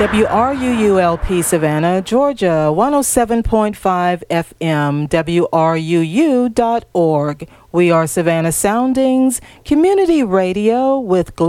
WRUULP Savannah, Georgia, 107.5 FM, WRUU.org. We are Savannah Soundings, community radio with